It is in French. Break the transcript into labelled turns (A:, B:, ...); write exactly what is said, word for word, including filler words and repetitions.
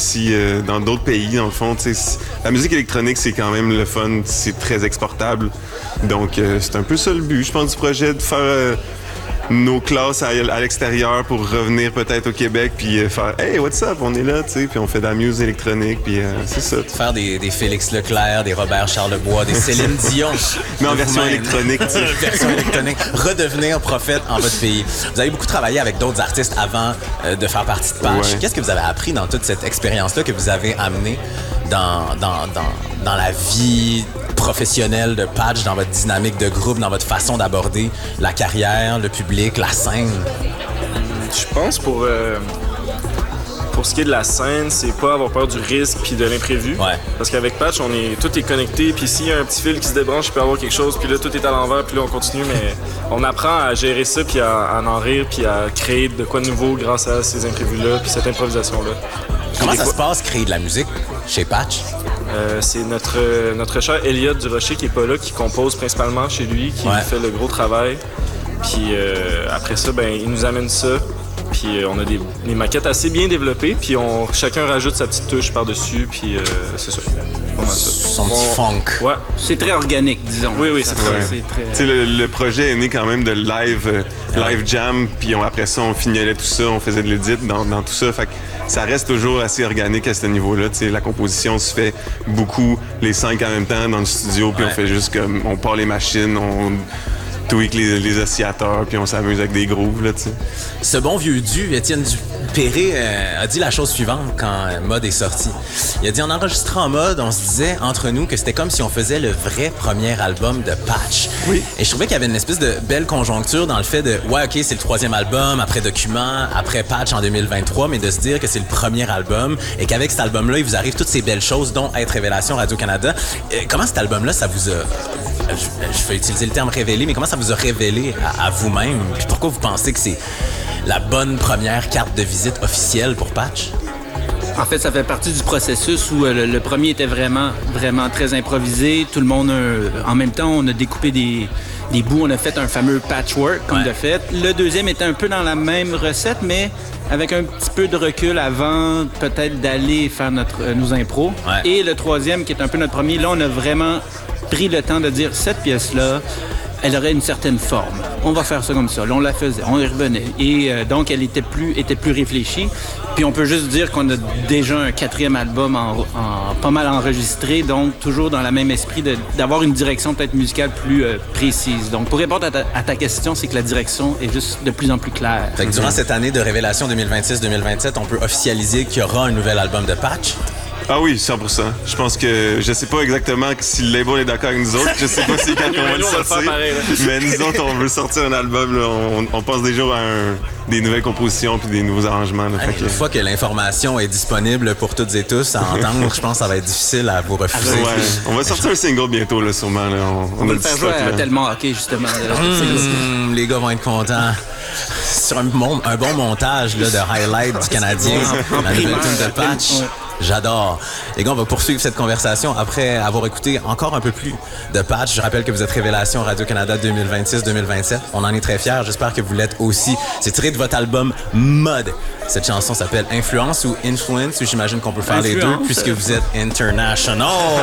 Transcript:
A: aussi euh, dans d'autres pays, dans le fond. T'sais, la musique électronique, c'est quand même le fun, c'est très exportable. Donc, euh, c'est un peu ça le but, je pense, du projet, de faire euh, nos classes à, à l'extérieur pour revenir peut-être au Québec, puis euh, faire « Hey, what's up? On est là, tu sais, puis on fait de la musique électronique, puis euh, c'est ça. »
B: Faire des, des Félix Leclerc, des Robert Charlebois, des Céline Dion.
A: Mais en version électronique, tu sais.
B: Version électronique. Redevenir prophète en votre pays. Vous avez beaucoup travaillé avec d'autres artistes avant euh, de faire partie de Patch. Ouais. Qu'est-ce que vous avez appris dans toute cette expérience-là que vous avez amenée dans, dans, dans, dans la vie professionnelle de Patch, dans votre dynamique de groupe, dans votre façon d'aborder la carrière, le public, la scène?
C: Je pense pour euh, pour ce qui est de la scène, c'est pas avoir peur du risque puis de l'imprévu.
B: Ouais.
C: Parce qu'avec Patch, on est tout est connecté, puis s'il y a un petit fil qui se débranche, il peut y avoir quelque chose, puis là tout est à l'envers, puis là on continue, mais on apprend à gérer ça, puis à, à en rire, puis à créer de quoi de nouveau grâce à ces imprévus-là, puis cette improvisation-là.
B: Comment ça se passe, créer de la musique chez Patch?
C: Euh, c'est notre, euh, notre cher Elliot Durocher qui est pas là, qui compose principalement chez lui, qui
B: ouais.
C: fait le gros travail. Puis euh, après ça, ben, il nous amène ça. Puis euh, on a des, des maquettes assez bien développées, puis on, chacun rajoute sa petite touche par-dessus, puis euh, c'est ça.
B: Son petit funk.
C: Ouais.
D: C'est très organique, disons.
C: Oui, oui, c'est très...
A: Ouais.
C: C'est très...
A: Tu sais, le, le projet est né quand même de live, euh, live jam, puis on, après ça, on fignolait tout ça, on faisait de l'édit dans, dans tout ça. Fait que ça reste toujours assez organique à ce niveau-là. Tu sais, la composition se fait beaucoup, les cinq en même temps dans le studio, puis ouais. on fait juste comme, on part les machines, on tweak les, les oscillateurs, puis on s'amuse avec des grooves, là, tu sais.
B: Ce bon vieux du, Étienne Dupéré, euh, a dit la chose suivante quand euh, Mode est sorti. Il a dit, en enregistrant Mode, on se disait entre nous que c'était comme si on faisait le vrai premier album de Patch.
A: Oui.
B: Et je trouvais qu'il y avait une espèce de belle conjoncture dans le fait de, ouais, OK, c'est le troisième album, après Document, après Patch en deux mille vingt-trois, mais de se dire que c'est le premier album et qu'avec cet album-là, il vous arrive toutes ces belles choses, dont Être Révélation Radio-Canada. Euh, comment cet album-là, ça vous a... Je, je vais utiliser le terme révélé, mais comment ça vous a révélé à, à vous-même? Puis pourquoi vous pensez que c'est la bonne première carte de visite officielle pour Patch?
D: En fait, ça fait partie du processus où euh, le, le premier était vraiment, vraiment très improvisé. Tout le monde, a, en même temps, on a découpé des, des bouts, on a fait un fameux patchwork, comme ouais. de fait. Le deuxième était un peu dans la même recette, mais avec un petit peu de recul avant peut-être d'aller faire notre, euh, nos impros.
B: Ouais.
D: Et le troisième, qui est un peu notre premier, là, on a vraiment pris le temps de dire, cette pièce-là, elle aurait une certaine forme. On va faire ça comme ça. Là, on la faisait, on y revenait. Et euh, donc, elle était plus, était plus réfléchie. Puis on peut juste dire qu'on a déjà un quatrième album en, en, pas mal enregistré, donc toujours dans le même esprit de, d'avoir une direction peut-être musicale plus euh, précise. Donc, pour répondre à ta, à ta question, c'est que la direction est juste de plus en plus claire.
B: Fait que durant cette année de Révélation deux mille vingt-six deux mille vingt-sept, on peut officialiser qu'il y aura un nouvel album de Patch?
A: Ah oui, cent pour cent. Je pense que je sais pas exactement si le label est d'accord avec nous autres. Je sais pas si quand on va le sortir. Pareil, mais nous autres, on veut sortir un album. Là. On, on pense déjà à un, des nouvelles compositions puis des nouveaux arrangements. Là.
B: Hey,
A: fait
B: une
A: que...
B: fois que l'information est disponible pour toutes et tous à entendre, je pense que ça va être difficile à vous refuser.
A: Ouais, on va sortir un single bientôt, là, sûrement. Là. On,
D: on, on va le faire jouer à tellement hockey, justement.
B: Mmh, les gars vont être contents. Sur un bon, un bon montage là, de highlight du Canadien, la nouvelle tune de Patch. J'adore. Les gars, on va poursuivre cette conversation après avoir écouté encore un peu plus de Patch. Je rappelle que vous êtes Révélation Radio-Canada deux mille vingt-six deux mille vingt-sept. On en est très fiers. J'espère que vous l'êtes aussi. C'est tiré de votre album Mode. Cette chanson s'appelle Influence ou Influence, ou j'imagine qu'on peut faire Influence. Les deux puisque vous êtes international.